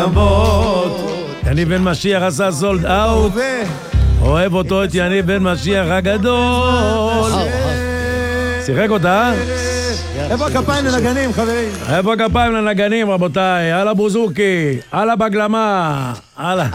יניב בן משיח עשה סולד אאוט, אוהב אותו את יניב בן משיח הגדול. שיחק אותה? איפה הכפיים לנגנים, חברים? איפה הכפיים לנגנים, רבותיי? הלאה בוזוקי, הלאה בגלמה, הלאה.